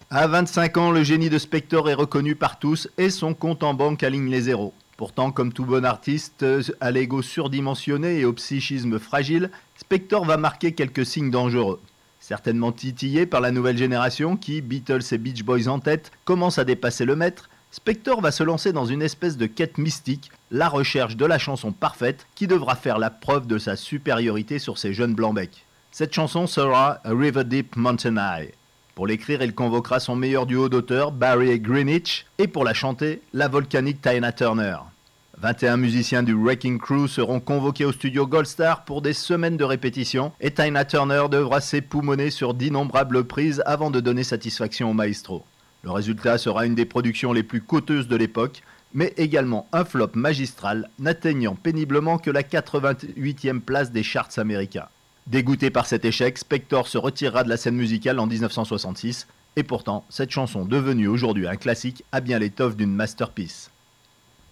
À 25 ans, le génie de Spector est reconnu par tous et son compte en banque aligne les zéros. Pourtant, comme tout bon artiste, à l'ego surdimensionné et au psychisme fragile, Spector va marquer quelques signes dangereux. Certainement titillé par la nouvelle génération qui, Beatles et Beach Boys en tête, commence à dépasser le maître, Spector va se lancer dans une espèce de quête mystique, la recherche de la chanson parfaite qui devra faire la preuve de sa supériorité sur ces jeunes blancs-becs. Cette chanson sera A River Deep Mountain High. Pour l'écrire, il convoquera son meilleur duo d'auteurs, Barry Greenwich, et pour la chanter, la volcanique Tina Turner. 21 musiciens du Wrecking Crew seront convoqués au studio Gold Star pour des semaines de répétition et Tina Turner devra s'époumoner sur d'innombrables prises avant de donner satisfaction au maestro. Le résultat sera une des productions les plus coûteuses de l'époque, mais également un flop magistral n'atteignant péniblement que la 88e place des charts américains. Dégoûté par cet échec, Spector se retirera de la scène musicale en 1966 et pourtant, cette chanson devenue aujourd'hui un classique a bien l'étoffe d'une masterpiece.